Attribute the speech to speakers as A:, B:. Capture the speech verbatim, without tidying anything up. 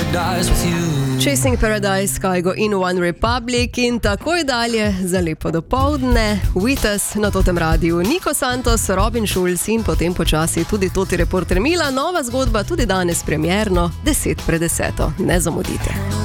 A: paradise with you.
B: Chasing Paradise, Kygo in One Republic in takoj dalje za lepo dopoldne. Vitas na totem radiju. Niko Santos, Robin Schulz in potem počasi tudi toti reporter Mila. Nova zgodba tudi danes premierno, deset pred deseto. Ne zamudite.